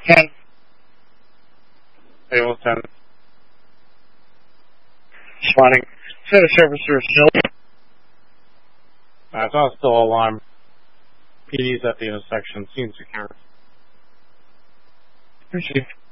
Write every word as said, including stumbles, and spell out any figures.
ten. Table ten. Responding. Center servicer still. Uh, it's not still alarm. P D's at the intersection. Seems secure. Received.